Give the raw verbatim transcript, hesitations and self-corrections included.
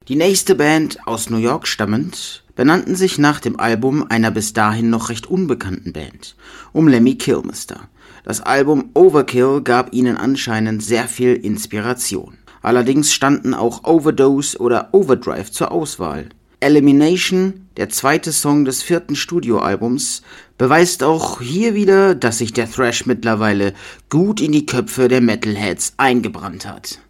Die nächste Band, aus New York stammend, benannten sich nach dem Album einer bis dahin noch recht unbekannten Band, um Lemmy Kilmister. Das Album Overkill gab ihnen anscheinend sehr viel Inspiration. Allerdings standen auch Overdose oder Overdrive zur Auswahl. Elimination, der zweite Song des vierten Studioalbums, beweist auch hier wieder, dass sich der Thrash mittlerweile gut in die Köpfe der Metalheads eingebrannt hat.